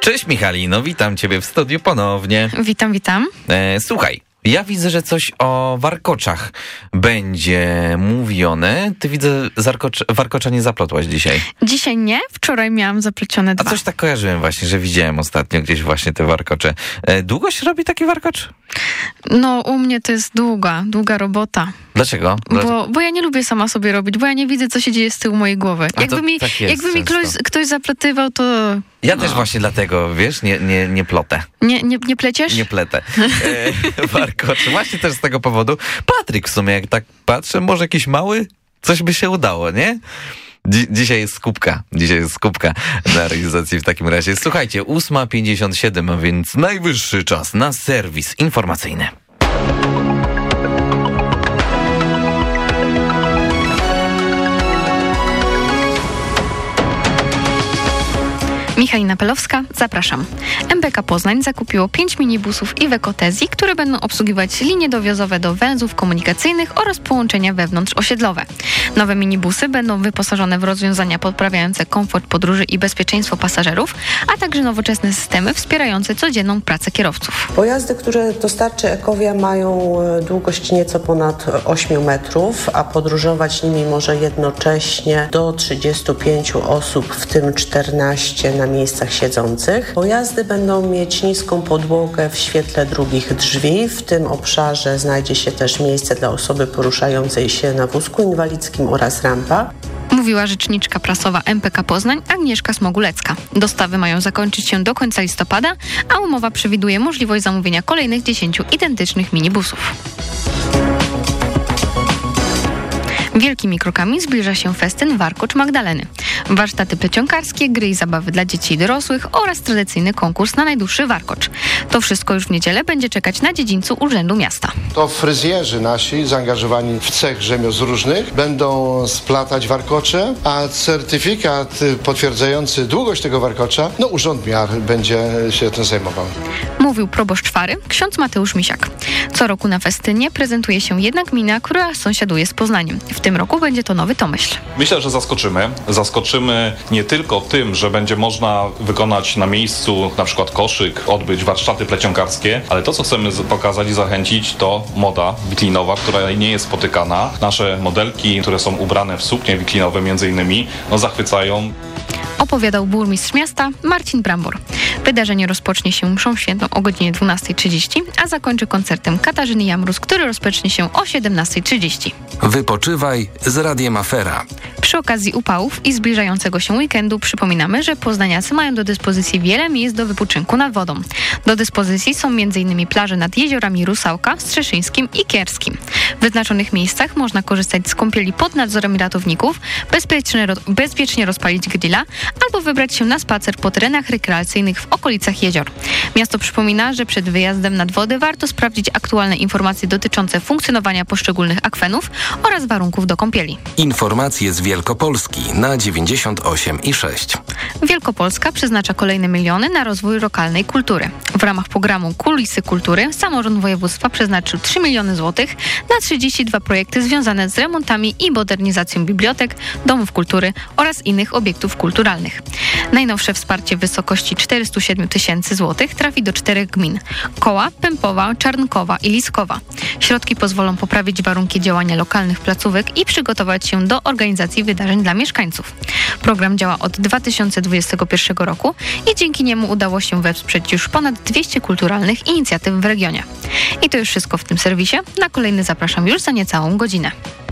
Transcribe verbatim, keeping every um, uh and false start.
Cześć Michalino, witam Ciebie w studiu ponownie. Witam, witam. E, słuchaj, ja widzę, że coś o warkoczach będzie mówione. Ty widzę, zarkocz, warkocza nie zaplotłaś dzisiaj. Dzisiaj nie, wczoraj miałam zaplecione dwa. A coś tak kojarzyłem właśnie, że widziałem ostatnio gdzieś właśnie te warkocze. E, długo się robi taki warkocz? No u mnie to jest długa, długa robota. Dlaczego? Bo, bo ja nie lubię sama sobie robić, bo ja nie widzę, co się dzieje z tyłu mojej głowy. A jakby mi, tak jest jakby mi ktoś, ktoś zapletywał, to... Ja no. też właśnie dlatego, wiesz, nie, nie, nie plotę. Nie, nie, nie pleciesz? Nie pletę. E, warkocze, właśnie też z tego powodu. Patryk w sumie, jak tak patrzę, może jakiś mały, coś by się udało, nie? Dzi- dzisiaj jest skupka. Dzisiaj jest skupka na realizacji w takim razie. Słuchajcie, ósma pięćdziesiąt siedem, a więc najwyższy czas na serwis informacyjny. Michalina Pelowska, zapraszam. M P K Poznań zakupiło pięć minibusów Iveco Tezzi, które będą obsługiwać linie dowozowe do węzłów komunikacyjnych oraz połączenia wewnątrzosiedlowe. Nowe minibusy będą wyposażone w rozwiązania poprawiające komfort podróży i bezpieczeństwo pasażerów, a także nowoczesne systemy wspierające codzienną pracę kierowców. Pojazdy, które dostarczy Ecovia, mają długość nieco ponad osiem metrów, a podróżować nimi może jednocześnie do trzydziestu pięciu osób, w tym czternaście na miejscach siedzących. Pojazdy będą mieć niską podłogę w świetle drugich drzwi. W tym obszarze znajdzie się też miejsce dla osoby poruszającej się na wózku inwalidzkim oraz rampa. Mówiła rzeczniczka prasowa M P K Poznań Agnieszka Smogulecka. Dostawy mają zakończyć się do końca listopada, a umowa przewiduje możliwość zamówienia kolejnych dziesięciu identycznych minibusów. Wielkimi krokami zbliża się festyn Warkocz Magdaleny. Warsztaty plecionkarskie, gry i zabawy dla dzieci i dorosłych oraz tradycyjny konkurs na najdłuższy warkocz. To wszystko już w niedzielę będzie czekać na dziedzińcu Urzędu Miasta. To fryzjerzy nasi, zaangażowani w cech rzemiosł różnych, będą splatać warkocze, a certyfikat potwierdzający długość tego warkocza, no Urząd Miar będzie się tym zajmował. Mówił proboszcz Czwary, ksiądz Mateusz Misiak. Co roku na festynie prezentuje się jedna gmina, która sąsiaduje z Poznaniem. W tym roku będzie to Nowy Tomyśl. Myślę, że zaskoczymy. Zaskoczymy nie tylko tym, że będzie można wykonać na miejscu na przykład koszyk, odbyć warsztaty plecionkarskie, ale to, co chcemy pokazać i zachęcić, to moda wiklinowa, która nie jest spotykana. Nasze modelki, które są ubrane w suknie wiklinowe między innymi, no zachwycają. Opowiadał burmistrz miasta Marcin Brambor. Wydarzenie rozpocznie się mszą świętą o godzinie dwunasta trzydzieści, a zakończy koncertem Katarzyny Jamrus, który rozpocznie się o siedemnasta trzydzieści. Wypoczywaj z Radiem Afera. Przy okazji upałów i zbliżającego się weekendu przypominamy, że poznaniacy mają do dyspozycji wiele miejsc do wypoczynku nad wodą. Do dyspozycji są m.in. plaże nad jeziorami Rusałka, Strzeszyńskim i Kierskim. W wyznaczonych miejscach można korzystać z kąpieli pod nadzorem ratowników, bezpiecznie, bezpiecznie rozpalić grilla albo wybrać się na spacer po terenach rekreacyjnych w okolicach jezior. Miasto przypomina, że przed wyjazdem nad wodę warto sprawdzić aktualne informacje dotyczące funkcjonowania poszczególnych akwenów oraz warunków do kąpieli. Informacje z Wielkopolski na dziewięćdziesiąt osiem i sześć. Wielkopolska przeznacza kolejne miliony na rozwój lokalnej kultury. W ramach programu Kulisy Kultury samorząd województwa przeznaczył trzy miliony złotych na trzydzieści dwa projekty związane z remontami i modernizacją bibliotek, domów kultury oraz innych obiektów kulturalnych. Najnowsze wsparcie w wysokości czterysta siedem tysięcy złotych trafi do czterech gmin: Koła, Pępowa, Czarnkowa i Liskowa. Środki pozwolą poprawić warunki działania lokalnych placówek i przygotować się do organizacji wydarzeń dla mieszkańców. Program działa od dwa tysiące dwudziestego pierwszego roku i dzięki niemu udało się wesprzeć już ponad dwieście kulturalnych inicjatyw w regionie. I to już wszystko w tym serwisie. Na kolejny zapraszam już za niecałą godzinę.